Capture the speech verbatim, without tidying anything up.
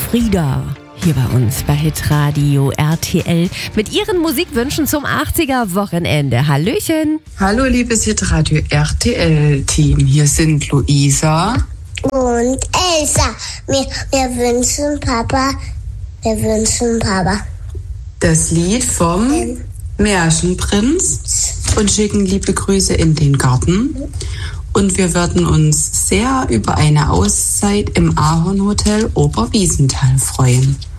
Frieda hier bei uns bei Hitradio R T L mit ihren Musikwünschen zum achtziger-Wochenende. Hallöchen! Hallo liebes Hitradio R T L-Team, hier sind Luisa und Elsa. Wir, wir wünschen Papa, wir wünschen Papa das Lied vom ähm. Märchenprinz und schicken liebe Grüße in den Garten. Und wir würden uns sehr über eine Auszeit im Ahornhotel Oberwiesenthal freuen.